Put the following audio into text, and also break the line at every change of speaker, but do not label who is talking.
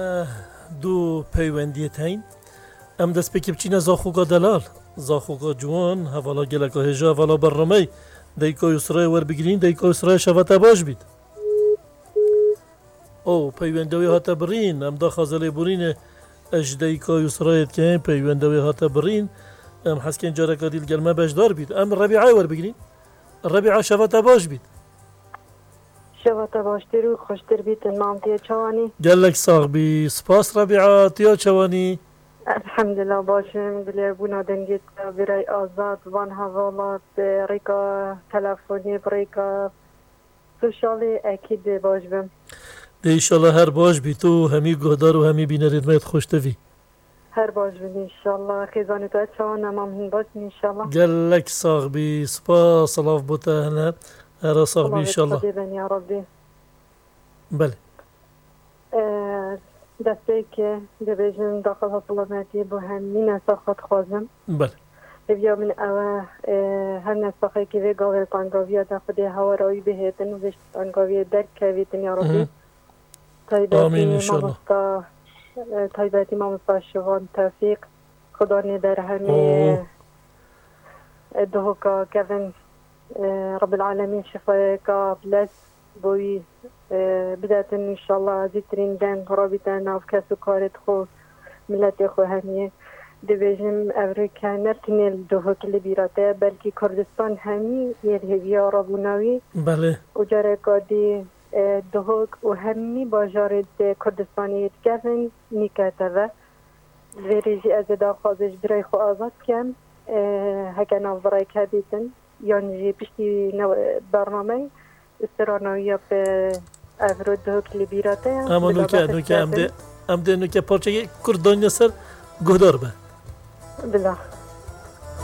دو پیوندی تین ام دست بکی بچینه زاخوگا دلال زاخوگا جوان حوالا گلکا هجا حوالا برنامه دیکا یسرای ور بگیرین دیکا یسرای شوتا باش بید او پیوندوی هاتا برین ام دا خازلی برین اش دیکا یسرایت که پیوندوی هاتا برین ام حسکن جارکا دیل گلمه بشدار بید ام ربیعه ور بگیرین ربیعه شوتا باش بید
شوتا باشتر و خوشتر بیت نامتیه چوانی
گلک ساغ بی سپاس ربیعه تیا چوانی
الحمدلله باشم بله بونا دنگیت برای آزاد وان حوالات ریکا تلفنی ریکا سوشالی اکید باش بم
ده ایشالله هر باش بی تو همی گهدار و همی بینرید مید خوش توی
هر باش بم انشالله خیزانی تو چوان امام هن باش انشالله
گلک ساغ بی سپاس صلاف بوتا هنه هر ساغ بی انشالله
خدا یا ربی
بله
دسته که دبیجن داخل حکومتی با همین نساخت خوازم
بله
بیا من اوه هر نساخی که وی گاوه پانگاوی داخل هوا رایی بهتن و وشت پانگاوی درک کویتن یا ربی
آمین انشالله
طیبتی ما مستشفان توفیق خدا ندر همه دهوکا کفن رب العالمین شفای کا بلس بوی بدایت انشالله زیترین دنگ رابطه ناف کس و کارت خو ملت خو همیه دبیجم امریکا نرتنیل دهوک لبیراته بلکی کردستان همی یه رابوناوی
بله
و جارکا دی دهوک و همی باجار کردستانی کفن نیکته و ویریجی از دا خوازش برای خو آزاد کم هکا ناف برای که بیتن یعنی پشتی برنامه استرانوی به افراد دهوک لبیراته
اما نوکه ام ده نوکه پارچه کردانی سر گهدار به
بله